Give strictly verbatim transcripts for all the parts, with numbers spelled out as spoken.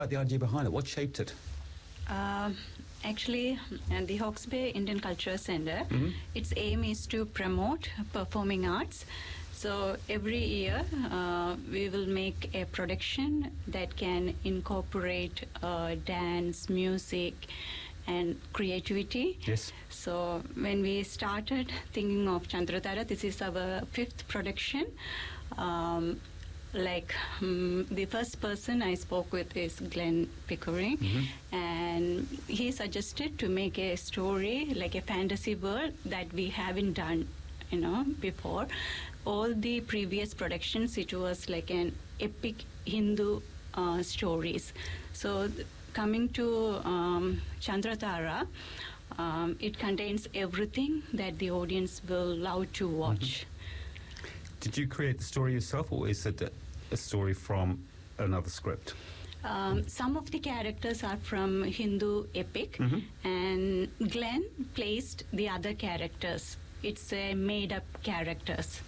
the idea behind it? What shaped it? Um, actually, uh, the Hawke's Bay Indian Cultural Center, Mhm. its aim is to promote performing arts. So every year uh, we will make a production that can incorporate uh, dance, music, and creativity. Yes. So when we started thinking of Chandratara, this is our fifth production. Um, like um, the first person I spoke with is Glenn Pickering, Mm-hmm. and he suggested to make a story like a fantasy world that we haven't done, you know, before. All the previous productions, it was like an epic Hindu uh, stories. So th- coming to um, Chandratara, um, it contains everything that the audience will love to watch. Mm-hmm. Did you create the story yourself, or is it a, a story from another script? Um, some of the characters are from Hindu epic, Mhm. and Glenn placed the other characters. It's a made-up characters.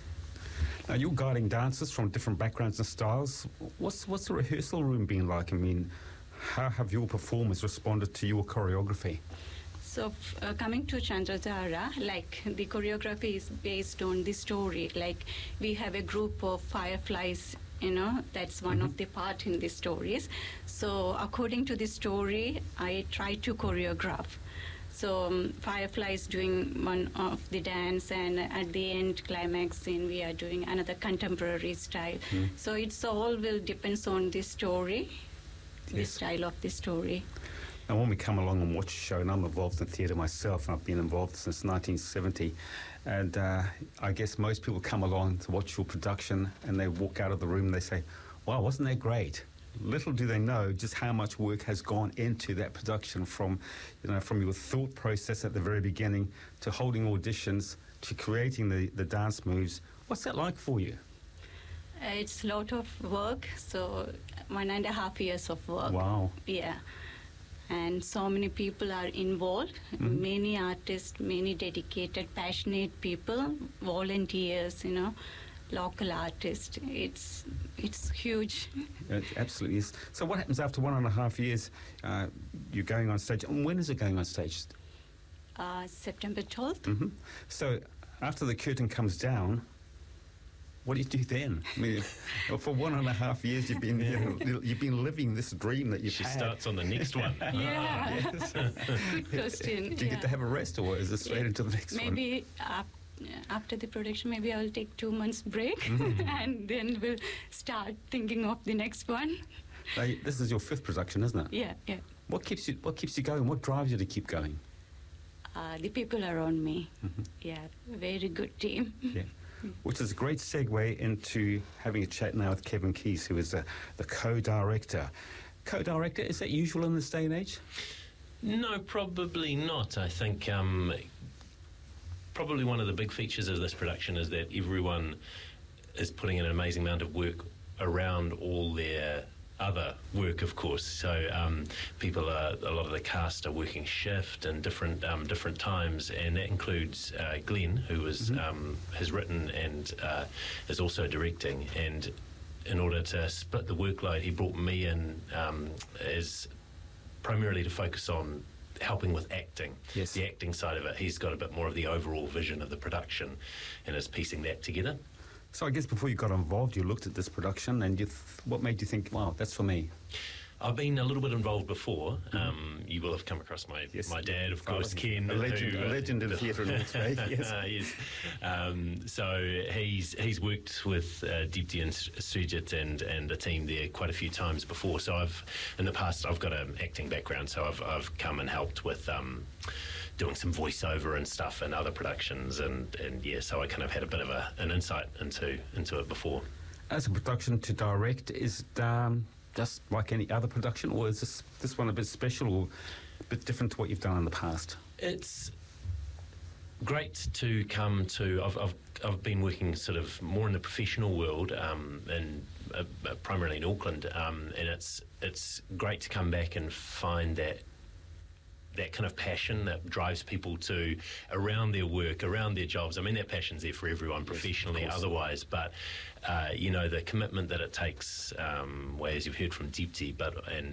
Now, you're guiding dancers from different backgrounds and styles. What's what's the rehearsal room been like? I mean, how have your performers responded to your choreography? So f- uh, coming to Chandratara, like the choreography is based on the story. Like we have a group of fireflies, you know, that's one Mhm. of the part in the stories. So according to the story, I try to choreograph. So um, fireflies doing one of the dance, and at the end climax scene we are doing another contemporary style. Mm. So it's all will depends on the story, the Yes. style of the story. And when we come along and watch a show, and I'm involved in theatre myself, and I've been involved since nineteen seventy, and uh, I guess most people come along to watch your production, and they walk out of the room and they say, wow, wasn't that great? Little do they know just how much work has gone into that production, from, you know, from your thought process at the very beginning to holding auditions to creating the, the dance moves. What's that like for you? Uh, it's a lot of work, so one and a half years of work. Wow. Yeah. And so many people are involved, Mhm. many artists, many dedicated, passionate people, volunteers, you know, local artists. It's it's huge. It absolutely is. So what happens after one and a half years? Uh, you're going on stage. And when is it going on stage? Uh, September twelfth. hmm So after the curtain comes down, what do you do then? I mean, for one and a half years you've been you know, you've been living this dream that you've She had. starts on the next one. Yeah. Yes. Good question. Do you yeah. get to have a rest, or is it straight into the next one? Maybe up, after the production, maybe I'll take two months break, Mhm. and then we'll start thinking of the next one. Now, this is your fifth production, isn't it? Yeah, yeah. What keeps you What keeps you going? What drives you to keep going? Uh, the people around me. Mhm. Yeah, very good team. Yeah. Which is a great segue into having a chat now with Kevin Keys, who is uh, the co-director. Co-director, is that usual in this day and age? No, probably not. I think um, probably one of the big features of this production is that everyone is putting in an amazing amount of work around all their other work, of course. So um, people are, a lot of the cast are working shift and different um, different times, and that includes uh, Glenn, who was, Mhm. um, has written and uh, is also directing. And in order to split the workload, he brought me in um, as primarily to focus on helping with acting, Yes. the acting side of it. He's got a bit more of the overall vision of the production and is piecing that together. So I guess before you got involved, you looked at this production, and you th- what made you think, wow, that's for me? I've been a little bit involved before. Um, you will have come across my Yes. my dad, of Father, course, Ken, a legend, who, a uh, legend in theatre in Hawke's Bay. Yes. Uh, yes. Um, so he's he's worked with uh, Deepti and Sujit and and the team there quite a few times before. So I've in the past I've got an acting background, so I've I've come and helped with um, doing some voiceover and stuff in other productions, and and yeah, so I kind of had a bit of a, an insight into into it before. As a production to direct, is it um, just like any other production, or is this this one a bit special or a bit different to what you've done in the past? It's great to come to. I've I've, I've been working sort of more in the professional world, um, and uh, uh, primarily in Auckland, um, and it's it's great to come back and find that that kind of passion that drives people to around their work, around their jobs. I mean, that passion's there for everyone, professionally, yes, otherwise, but uh, you know, the commitment that it takes, um, well, as you've heard from Deepti, but and